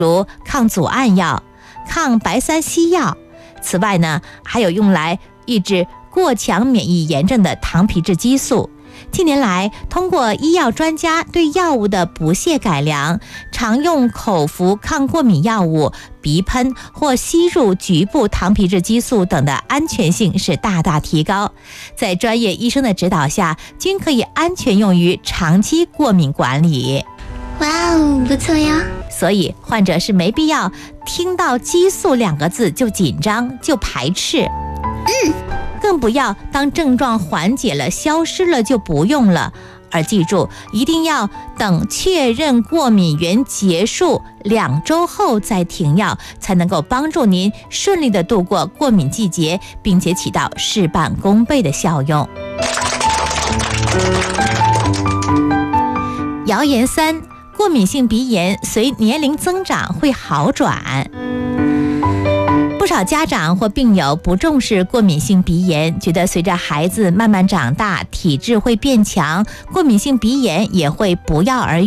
如抗组胺药、抗白三烯药。此外呢，还有用来抑制过强免疫炎症的糖皮质激素。近年来，通过医药专家对药物的不懈改良，常用口服抗过敏药物、鼻喷或吸入局部糖皮质激素等的安全性是大大提高，在专业医生的指导下，均可以安全用于长期过敏管理。 哇哦，不错呀！ 所以患者是没必要听到激素2个字就紧张就排斥，更不要当症状缓解了消失了就不用了。而记住，一定要等确认过敏源结束2周后再停药，才能够帮助您顺利地度过过敏季节，并且起到事半功倍的效用。谣言3：过敏性鼻炎随年龄增长会好转。不少家长或病友不重视过敏性鼻炎，觉得随着孩子慢慢长大，体质会变强，过敏性鼻炎也会不药而愈。